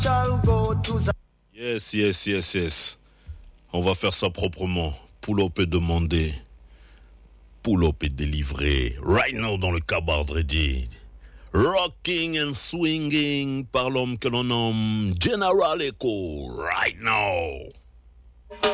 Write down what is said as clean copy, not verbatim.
Yes. On va faire ça proprement. Pull-up est demandé. Pull-up est délivré. Right now dans le Cabaret Ready. Rocking and swinging par l'homme que l'on nomme General Echo. Right now.